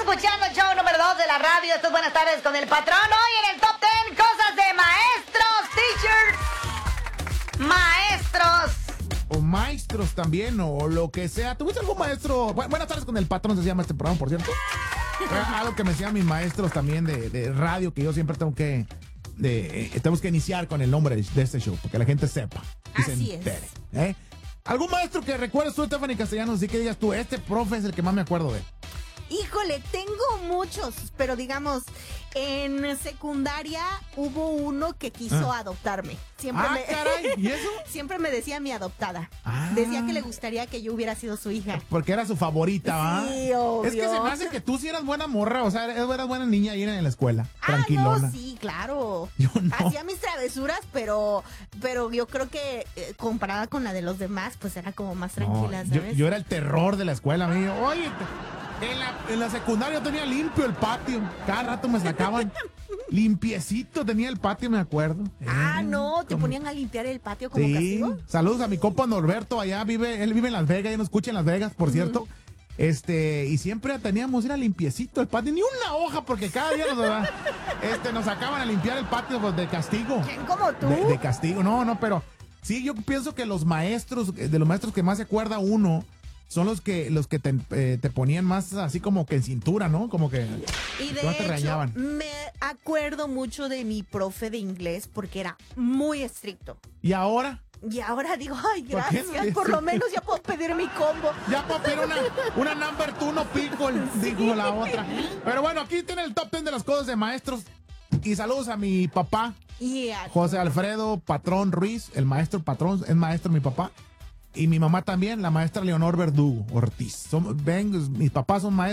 escuchando el show número 2 de la radio. Estas buenas tardes con el patrón. Hoy en el Top 10, cosas de maestros, teachers, maestros. O maestros también, o lo que sea. ¿Tuviste algún maestro? Buenas tardes con el patrón, se llama este programa, por cierto. Algo que me decían mis maestros también de radio, que yo siempre tengo que iniciar con el nombre de este show, porque la gente sepa y se Así entere. es. ¿Algún maestro que recuerdes tú, Stephanie Castellanos, así que digas tú, este profe es el que más me acuerdo de? Híjole, tengo muchos, pero digamos, en secundaria hubo uno que quiso adoptarme. Caray, ¿y eso? Siempre me decía mi adoptada. Ah. Decía que le gustaría que yo hubiera sido su hija. Porque era su favorita, ¿va? Sí, obvio. Es que se me hace que tú sí eras buena morra, o sea, eras buena niña ahí en la escuela, tranquilona. No, sí, claro. Yo no. Hacía mis travesuras, pero yo creo que comparada con la de los demás, pues era como más tranquila, No, ¿sabes? yo era el terror de la escuela, amigo. Oye, en la secundaria tenía limpio el patio. Cada rato me sacaban limpiecito, tenía el patio, me acuerdo. No, te como- ponían a limpiar el patio como Sí, castigo. saludos a mi compa Norberto, él vive en Las Vegas, ya nos escucha en Las Vegas, por cierto. Y siempre teníamos, era limpiecito el patio, ni una hoja, porque cada día nos sacaban a limpiar el patio pues, de castigo. ¿Quién como tú? De castigo, no, pero sí, yo pienso que los maestros, de los maestros que más se acuerda uno, son los que te ponían más así como que en cintura, ¿no? Como que Y de no te hecho, regañaban. me acuerdo mucho de mi profe de inglés porque era muy estricto. Y ahora, Y ahora digo, ay, ¿Por qué no gracias, le- por lo menos ya puedo pedir mi combo. ya para pedir una number two, no pickle, dijo la otra. Pero bueno, aquí tiene el top 10 de las cosas de maestros. Y saludos a mi papá, Y José Alfredo Patrón Ruiz, el maestro Patrón, es maestro mi papá. Y mi mamá también, la maestra Leonor Verdugo Ortiz. Mis papás son maestros.